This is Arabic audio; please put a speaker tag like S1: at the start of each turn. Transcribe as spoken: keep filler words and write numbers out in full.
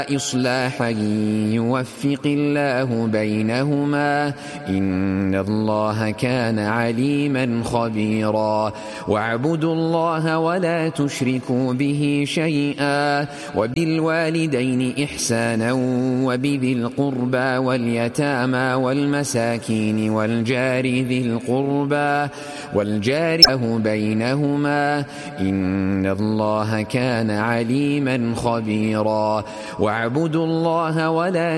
S1: إصلاحا يوفق الله بينهما إن الله كان عليما خبيرا واعبدوا الله ولا تشركوا به شيئا وبالوالدين إحسانا وبذي القربى واليتامى والمساكين والجار ذي القربى والجار له بينهما إن الله كان عليما خبيرا واعبدوا الله ولا